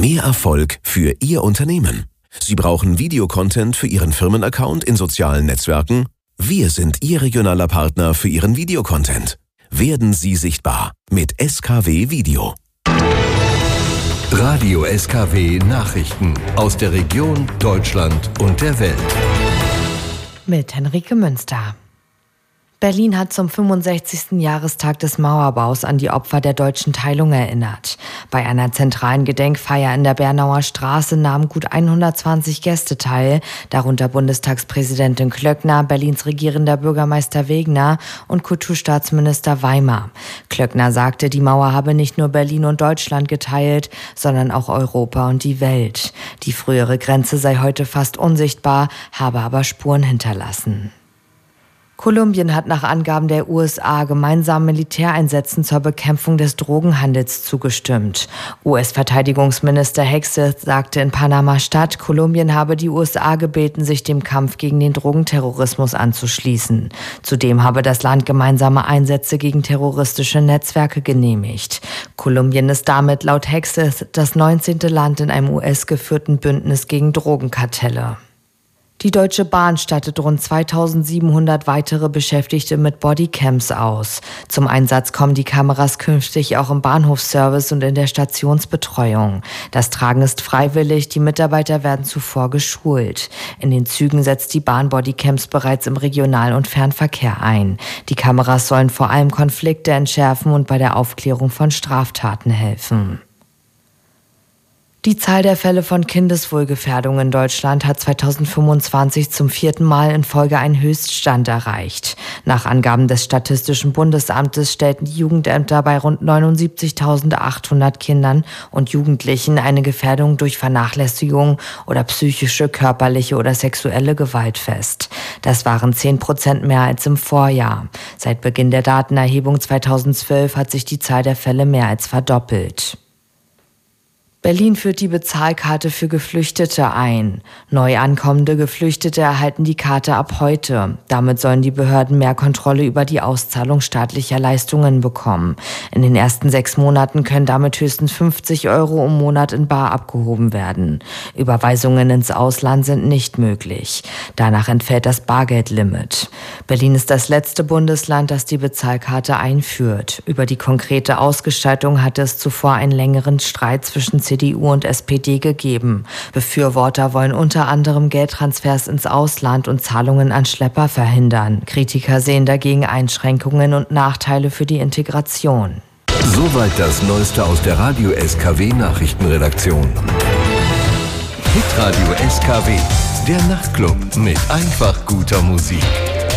Mehr Erfolg für Ihr Unternehmen. Sie brauchen Videocontent für Ihren Firmenaccount in sozialen Netzwerken? Wir sind Ihr regionaler Partner für Ihren Videocontent. Werden Sie sichtbar mit SKW Video. Radio SKW Nachrichten aus der Region, Deutschland und der Welt. Mit Henrike Münster. Berlin hat zum 65. Jahrestag des Mauerbaus an die Opfer der deutschen Teilung erinnert. Bei einer zentralen Gedenkfeier in der Bernauer Straße nahmen gut 120 Gäste teil, darunter Bundestagspräsidentin Klöckner, Berlins regierender Bürgermeister Wegner und Kulturstaatsminister Weimer. Klöckner sagte, die Mauer habe nicht nur Berlin und Deutschland geteilt, sondern auch Europa und die Welt. Die frühere Grenze sei heute fast unsichtbar, habe aber Spuren hinterlassen. Kolumbien hat nach Angaben der USA gemeinsamen Militäreinsätzen zur Bekämpfung des Drogenhandels zugestimmt. US-Verteidigungsminister Hegseth sagte in Panama-Stadt, Kolumbien habe die USA gebeten, sich dem Kampf gegen den Drogenterrorismus anzuschließen. Zudem habe das Land gemeinsame Einsätze gegen terroristische Netzwerke genehmigt. Kolumbien ist damit laut Hegseth das 19. Land in einem US-geführten Bündnis gegen Drogenkartelle. Die Deutsche Bahn stattet rund 2700 weitere Beschäftigte mit Bodycams aus. Zum Einsatz kommen die Kameras künftig auch im Bahnhofsservice und in der Stationsbetreuung. Das Tragen ist freiwillig, die Mitarbeiter werden zuvor geschult. In den Zügen setzt die Bahn Bodycams bereits im Regional- und Fernverkehr ein. Die Kameras sollen vor allem Konflikte entschärfen und bei der Aufklärung von Straftaten helfen. Die Zahl der Fälle von Kindeswohlgefährdung in Deutschland hat 2025 zum 4. Mal in Folge einen Höchststand erreicht. Nach Angaben des Statistischen Bundesamtes stellten die Jugendämter bei rund 79.800 Kindern und Jugendlichen eine Gefährdung durch Vernachlässigung oder psychische, körperliche oder sexuelle Gewalt fest. Das waren 10% mehr als im Vorjahr. Seit Beginn der Datenerhebung 2012 hat sich die Zahl der Fälle mehr als verdoppelt. Berlin führt die Bezahlkarte für Geflüchtete ein. Neu ankommende Geflüchtete erhalten die Karte ab heute. Damit sollen die Behörden mehr Kontrolle über die Auszahlung staatlicher Leistungen bekommen. In den ersten 6 Monaten können damit höchstens 50 € im Monat in bar abgehoben werden. Überweisungen ins Ausland sind nicht möglich. Danach entfällt das Bargeldlimit. Berlin ist das letzte Bundesland, das die Bezahlkarte einführt. Über die konkrete Ausgestaltung hatte es zuvor einen längeren Streit zwischen CDU und SPD gegeben. Befürworter wollen unter anderem Geldtransfers ins Ausland und Zahlungen an Schlepper verhindern. Kritiker sehen dagegen Einschränkungen und Nachteile für die Integration. Soweit das Neueste aus der Radio SKW Nachrichtenredaktion. Hitradio SKW, der Nachtclub mit einfach guter Musik.